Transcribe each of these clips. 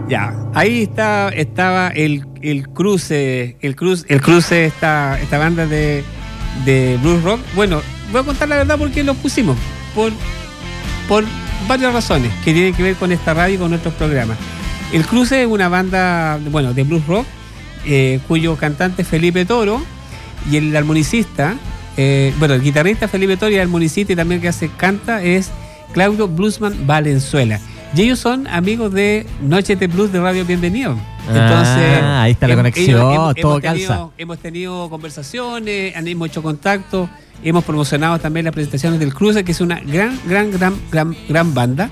Ya, ahí estaba el cruce, esta banda de blues rock. Bueno, voy a contar la verdad por qué lo pusimos. Por varias razones que tienen que ver con esta radio y con nuestros programas. El Cruce es una banda, de blues rock, cuyo cantante es Felipe Toro, y el armonicista, el guitarrista Felipe Toro, y el armonicista y también que canta es Claudio Bluesman Valenzuela. Y ellos son amigos de Noches de Blues de Radio Bienvenido. Entonces, ahí está la conexión, todo calza. Hemos tenido conversaciones, hemos hecho contacto, hemos promocionado también las presentaciones del Cruce, que es una gran banda.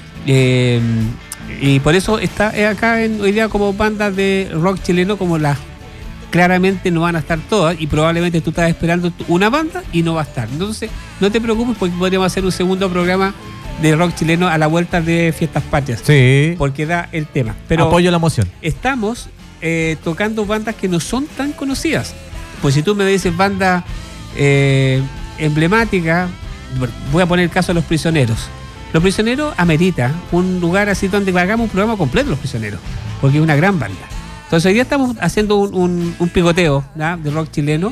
Y por eso está acá hoy día como banda de rock chileno, como las claramente no van a estar todas, y probablemente tú estás esperando una banda y no va a estar. Entonces, no te preocupes, porque podríamos hacer un segundo programa de rock chileno a la vuelta de Fiestas Patrias. Sí. Porque da el tema. Pero apoyo la moción. Estamos tocando bandas que no son tan conocidas. Pues si tú me dices banda emblemática, voy a poner el caso de Los Prisioneros. Los Prisioneros amerita un lugar así donde hagamos un programa completo de Los Prisioneros, porque es una gran banda. Entonces hoy día estamos haciendo un picoteo, ¿no?, de rock chileno.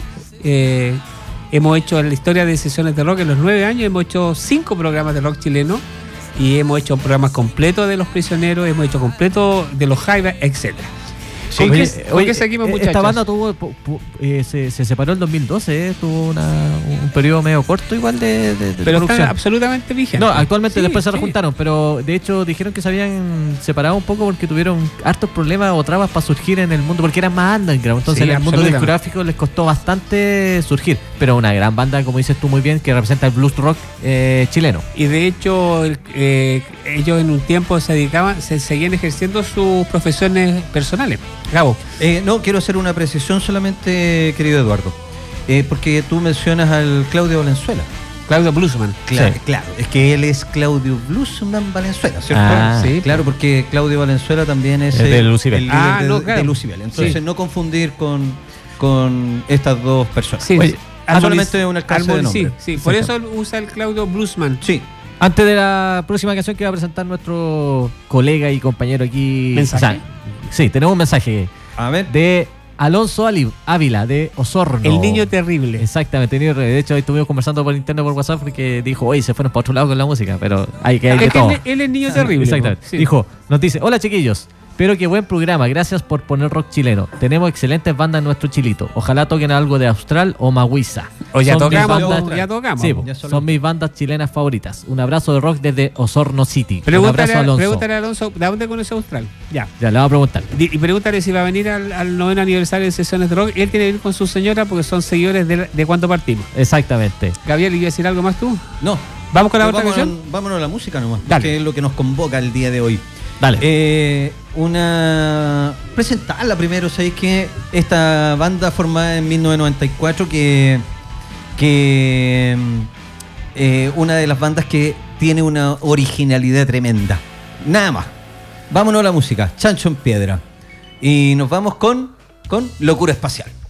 Hemos hecho en la historia de sesiones de rock, en los 9 años hemos hecho 5 programas de rock chileno, y hemos hecho programas completos de Los Prisioneros, hemos hecho completos de los Jaivas, etcétera. Oye, seguimos, muchachos. Esta banda se separó en 2012, tuvo un periodo medio corto igual de pero producción. Está absolutamente vigente. No, actualmente después se rejuntaron, pero de hecho dijeron que se habían separado un poco porque tuvieron hartos problemas o trabas para surgir en el mundo, porque eran más underground, entonces en el mundo discográfico les costó bastante surgir, pero una gran banda, como dices tú muy bien, que representa el blues rock chileno. Y de hecho ellos en un tiempo seguían ejerciendo sus profesiones personales. Gabo. No, quiero hacer una precisión solamente, querido Eduardo, porque tú mencionas al Claudio Valenzuela. Claudio Bluesman. Claro, es que él es Claudio Bluesman Valenzuela, ¿cierto? Sí, claro, porque Claudio Valenzuela también es el de Lucibel. De Lucibel. Entonces no confundir con estas dos personas. Sí, oye, solamente un alcance de nombre. Sí, por eso usa el Claudio Bluesman. Sí. Antes de la próxima canción que va a presentar nuestro colega y compañero aquí. ¿Mensaje? Sí, tenemos un mensaje. A ver. De Alonso Ávila, de Osorno. El niño terrible. Exactamente. De hecho, hoy estuvimos conversando por internet, por WhatsApp, porque dijo, oye, se fueron para otro lado con la música, pero hay que de todo. Él es niño terrible. Exactamente. Sí. Nos dice, hola chiquillos. Pero qué buen programa, gracias por poner rock chileno. Tenemos excelentes bandas en nuestro chilito. Ojalá toquen algo de Austral o Maguisa. Ya tocamos. Sí, son mis bandas chilenas favoritas. Un abrazo de rock desde Osorno City. Pregúntale a Alonso, ¿de dónde conoce Austral? Ya le vamos a preguntar. Y pregúntale si va a venir al 9º aniversario de sesiones de rock. Él tiene que ir con su señora porque son seguidores de cuando partimos. Exactamente. Gabriel, ¿iba a decir algo más tú? No. ¿Vamos con la otra canción? Vámonos a la música nomás. Dale. Que es lo que nos convoca el día de hoy. Dale. Presentarla primero, ¿sabéis que esta banda formada en 1994 que una de las bandas que tiene una originalidad tremenda. Nada más. Vámonos a la música. Chancho en Piedra. Y nos vamos con Locura Espacial.